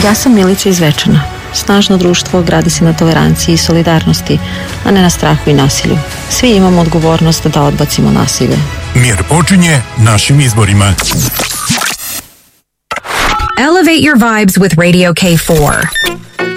Ja sam Milica iz Zvečana. Snažno društvo gradi se na toleranciji i solidarnosti, a ne na strahu i nasilju. Svi imamo odgovornost da odbacimo nasilje. Mir počinje našim izborima. Elevate your vibes with Radio K4.